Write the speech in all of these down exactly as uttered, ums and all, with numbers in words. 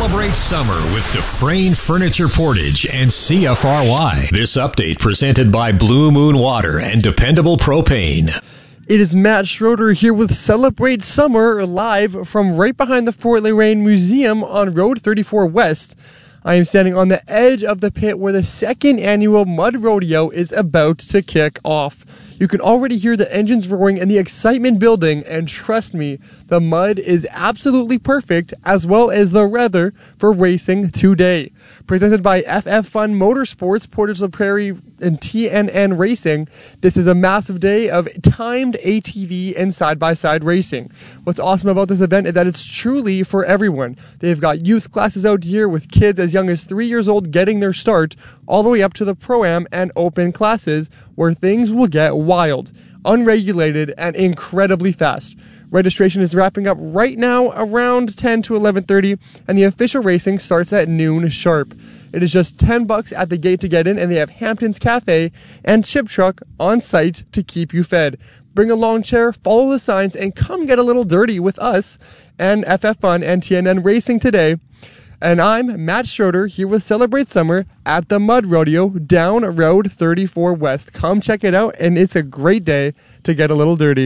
Celebrate summer with Dufresne Furniture Portage and C F R Y. This update presented by Blue Moon Water and Dependable Propane. It is Matt Schroeder here with Celebrate Summer live from right behind the Fort Loraine Museum on Road thirty-four West. I am standing on the edge of the pit where the second annual Mud Rodeo is about to kick off. You can already hear the engines roaring and the excitement building, and trust me, the mud is absolutely perfect, as well as the weather for racing today. Presented by F F Fun Motorsports, Portage la Prairie, and T N N Racing, this is a massive day of timed A T V and side-by-side racing. What's awesome about this event is that it's truly for everyone. They've got youth classes out here with kids as young as three years old getting their start, all the way up to the Pro-Am and Open classes, where things will get wild, unregulated, and incredibly fast. Registration is wrapping up right now around ten to eleven thirty, and the official racing starts at noon sharp. It is just ten bucks at the gate to get in, and they have Hampton's Cafe and Chip Truck on site to keep you fed. Bring a lawn chair, follow the signs, and come get a little dirty with us and F F Fun and T N N Racing today. And I'm Matt Schroeder here with Celebrate Summer at the Mud Rodeo down Road thirty-four West. Come check it out, and it's a great day to get a little dirty.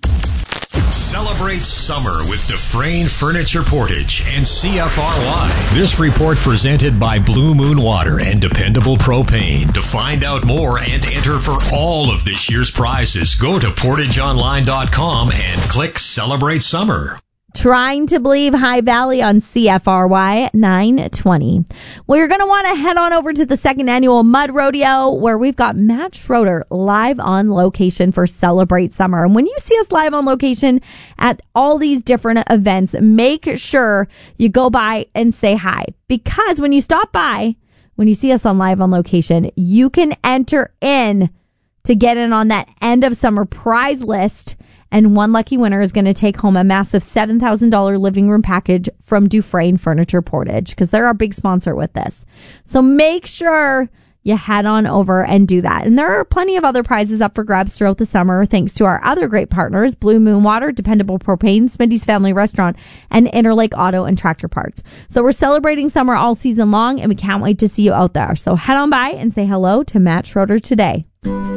Celebrate summer with Dufresne Furniture Portage and C F R Y. This report presented by Blue Moon Water and Dependable Propane. To find out more and enter for all of this year's prizes, go to portage online dot com and click Celebrate Summer. Trying to believe High Valley on C F R Y nine twenty. Well, you're going to want to head on over to the second annual Mud Rodeo, where we've got Matt Schroeder live on location for Celebrate Summer. And when you see us live on location at all these different events, make sure you go by and say hi. Because when you stop by, when you see us on live on location, you can enter in to get in on that end of summer prize list. And one lucky winner is going to take home a massive seven thousand dollars living room package from Dufresne Furniture Portage, because they're our big sponsor with this. So make sure you head on over and do that. And there are plenty of other prizes up for grabs throughout the summer, thanks to our other great partners, Blue Moon Water, Dependable Propane, Smitty's Family Restaurant, and Interlake Auto and Tractor Parts. So we're celebrating summer all season long, and we can't wait to see you out there. So head on by and say hello to Matt Schroeder today.